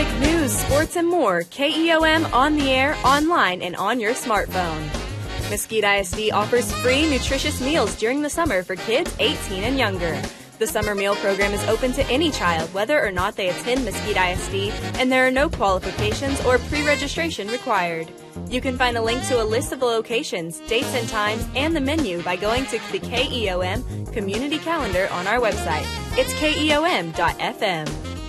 music, news, sports, and more. KEOM on the air, online, and on your smartphone. Mesquite ISD offers free, nutritious meals during the summer for kids 18 and younger. The summer meal program is open to any child, whether or not they attend Mesquite ISD, and there are no qualifications or pre-registration required. You can find a link to a list of the locations, dates and times, and the menu by going to the KEOM community calendar on our website. It's KEOM.FM.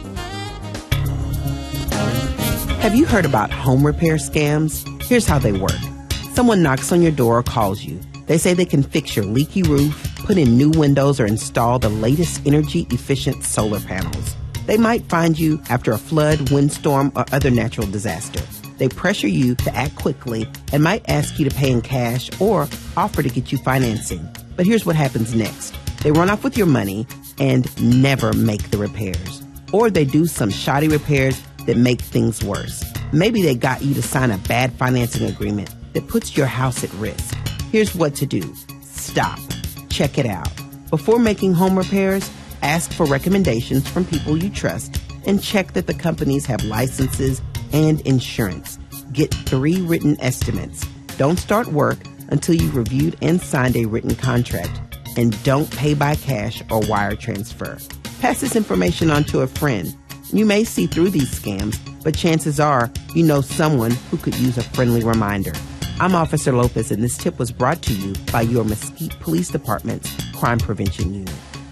Have you heard about home repair scams? Here's how they work. Someone knocks on your door or calls you. They say they can fix your leaky roof, put in new windows, or install the latest energy-efficient solar panels. They might find you after a flood, windstorm, or other natural disaster. They pressure you to act quickly and might ask you to pay in cash or offer to get you financing. But here's what happens next. They run off with your money and never make the repairs. Or they do some shoddy repairs that make things worse. Maybe they got you to sign a bad financing agreement that puts your house at risk. Here's what to do. Stop. Check it out. Before making home repairs, ask for recommendations from people you trust and check that the companies have licenses and insurance. Get 3 written estimates. Don't start work until you've reviewed and signed a written contract. And don't pay by cash or wire transfer. Pass this information on to a friend. You may see through these scams, but chances are you know someone who could use a friendly reminder. I'm Officer Lopez, and this tip was brought to you by your Mesquite Police Department's Crime Prevention Unit.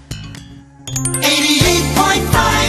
88.5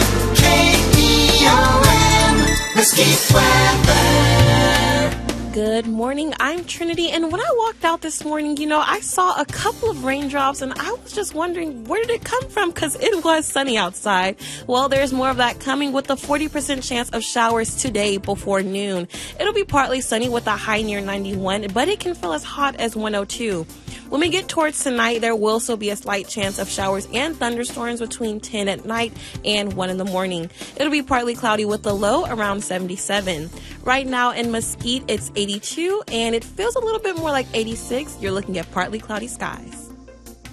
KEOM, Mesquite weather. Good morning, I'm Trinity, and when I walked out this morning, I saw a couple of raindrops, and I was just wondering, where did it come from? Because it was sunny outside. Well, there's more of that coming with a 40% chance of showers today before noon. It'll be partly sunny with a high near 91, but it can feel as hot as 102. When we get towards tonight, there will still be a slight chance of showers and thunderstorms between 10 at night and 1 in the morning. It'll be partly cloudy with the low around 77. Right now in Mesquite, it's 82, and it feels a little bit more like 86. You're looking at partly cloudy skies.